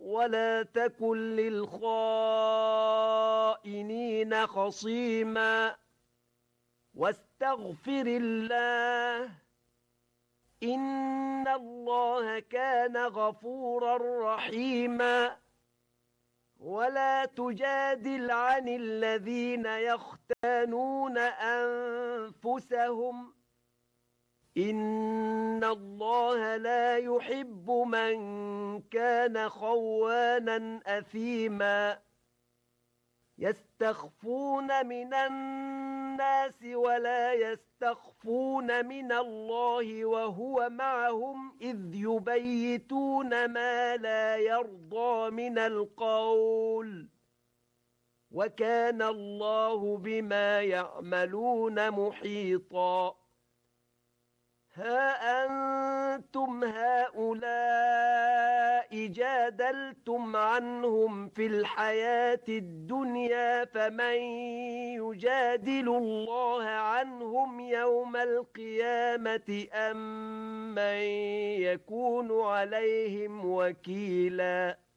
ولا تكن للخائنين خصيما واستغفر الله إن الله كان غفورا رحيما ولا تجادل عن الذين يختانون أنفسهم إن الله لا يحب من كان خوانا أثيما يستخفون من الناس ولا يستخفون من الله وهو معهم إذ يبيتون ما لا يرضى من القول وكان الله بما يعملون محيطا ها أنتم هؤلاء جادلتم عنهم في الحياة الدنيا فمن يجادل الله عنهم يوم القيامة أم من يكون عليهم وكيلاً